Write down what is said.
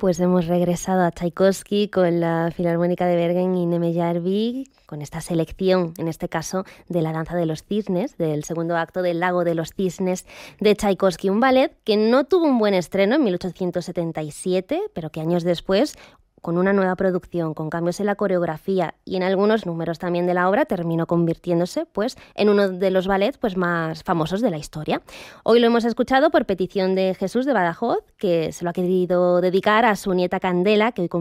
Pues hemos regresado a Tchaikovsky con la Filarmónica de Bergen y Neme-Järvi, con esta selección, en este caso, de La danza de los cisnes, del segundo acto del Lago de los cisnes de Tchaikovsky, un ballet que no tuvo un buen estreno en 1877, pero que años después, con una nueva producción, con cambios en la coreografía y en algunos números también de la obra, terminó convirtiéndose pues, en uno de los ballets pues, más famosos de la historia. Hoy lo hemos escuchado por petición de Jesús de Badajoz, que se lo ha querido dedicar a su nieta Candela, que hoy